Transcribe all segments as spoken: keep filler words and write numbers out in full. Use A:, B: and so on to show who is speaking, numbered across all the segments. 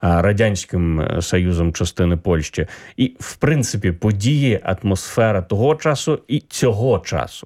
A: Радянським Союзом частини Польщі. І, в принципі, події, атмосфера того часу і цього часу.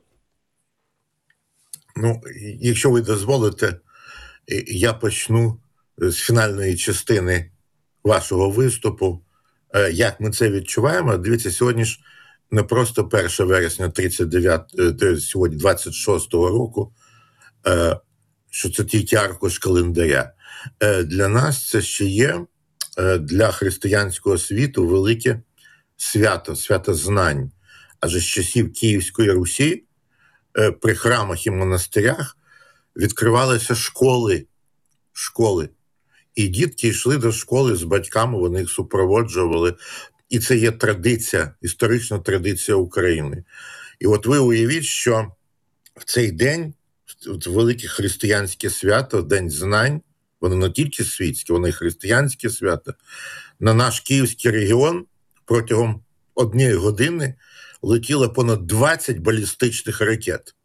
B: Ну, якщо ви дозволите, я почну з фінальної частини вашого виступу. Як ми це відчуваємо? Дивіться, сьогодні ж не просто перше вересня тридцять дев'ятого, сьогодні двадцять шостого року, що це тільки аркуш календаря. Для нас це ще є, для християнського світу, велике свято, свято знань. Адже з часів Київської Русі при храмах і монастирях відкривалися школи, школи. І дітки йшли до школи з батьками, вони їх супроводжували. І це є традиція, історична традиція України. І от ви уявіть, що в цей день, в велике християнське свято, День знань, воно не тільки світське, воно і християнське свято, на наш Київський регіон протягом однієї години летіло понад двадцять балістичних ракет.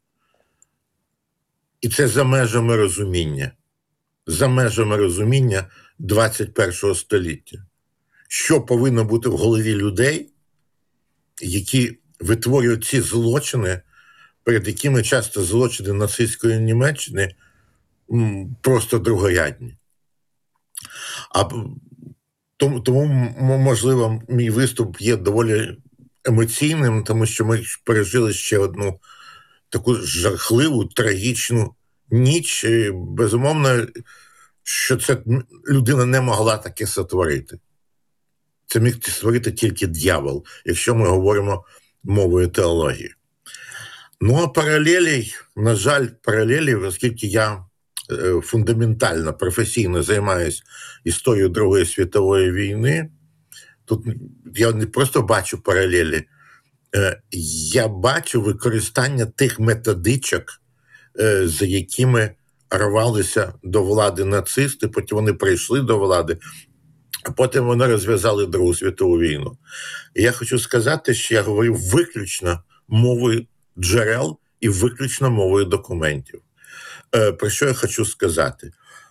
B: І це за межами розуміння. За межами розуміння двадцять першого століття. Що повинно бути в голові людей, які витворюють ці злочини, перед якими часто злочини нацистської Німеччини просто другорядні. А тому, тому, можливо, мій виступ є доволі емоційним, тому що ми пережили ще одну таку жахливу, трагічну ніч. І, безумовно, що це людина не могла таке сотворити. Це міг створити тільки дьявол, якщо ми говоримо мовою теології. Ну, а паралелі, на жаль, паралелі, оскільки я фундаментально, професійно займаюся історією Другої світової війни, тут я не просто бачу паралелі, я бачу використання тих методичок, за якими рвалися до влади нацисти, потім вони прийшли до влади, а потім вони розв'язали Другу світову війну. І я хочу сказати, що я говорю виключно мовою джерел і виключно мовою документів. Про що я хочу сказати?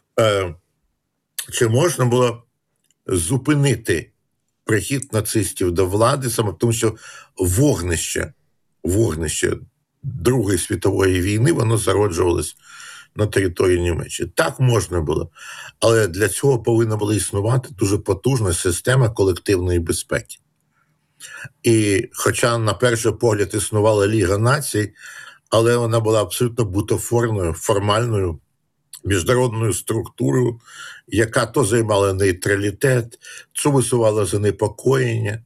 B: Чи можна було зупинити прихід нацистів до влади, саме тому що вогнище, вогнище Другої світової війни, воно зароджувалось на території Німеччини. Так можна було, але для цього повинна була існувати дуже потужна система колективної безпеки. І хоча на перший погляд існувала Ліга націй, але вона була абсолютно бутафорною, формальною міжнародною структурою, яка то займала нейтралітет, то висувала занепокоєння,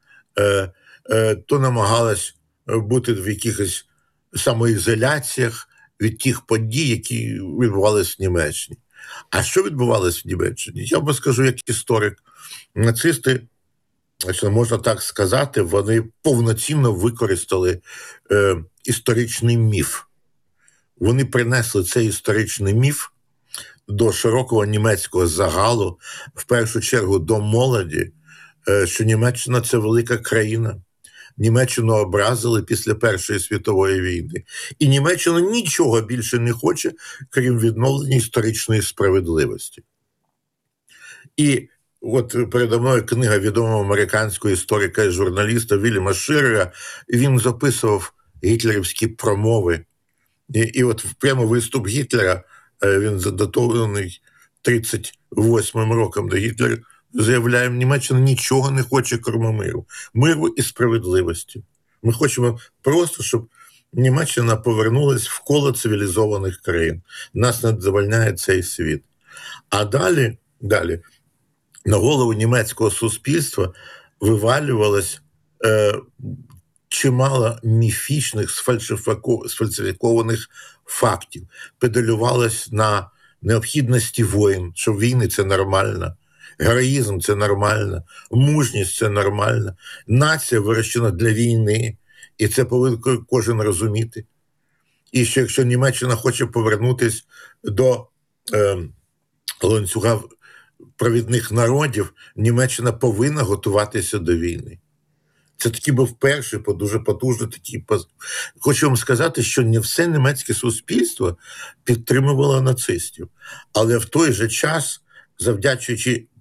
B: то намагалась бути в якихось самоізоляціях від тих подій, які відбувалися в Німеччині. А що відбувалося в Німеччині? Я би скажу, як історик. Нацисти, якщо можна так сказати, вони повноцінно використали е, історичний міф. Вони принесли цей історичний міф до широкого німецького загалу, в першу чергу до молоді, е, що Німеччина – це велика країна. Німеччину образили після Першої світової війни. І Німеччина нічого більше не хоче, крім відновлення історичної справедливості. І от передо мною книга відомого американського історика і журналіста Вільяма Ширера, і він записував гітлерівські промови. І, і от прямо виступ Гітлера, він задатований тридцять восьмим роком до Гітлера, заявляє, Німеччина нічого не хоче, крім миру. Миру і справедливості. Ми хочемо просто, щоб Німеччина повернулась в коло цивілізованих країн. Нас не задовольняє цей світ. А далі, далі на голову німецького суспільства вивалювалось е, чимало міфічних, сфальсифікованих фактів. Педалювалось на необхідності воїн, що війни – це нормально, героїзм – це нормально, мужність – це нормально, нація вирощена для війни, і це повинен кожен розуміти. І що якщо Німеччина хоче повернутися до е, ланцюга провідних народів, Німеччина повинна готуватися до війни. Це такий був перший, дуже потужний такий. Хочу вам сказати, що не все німецьке суспільство підтримувало нацистів. Але в той же час, завдячуючи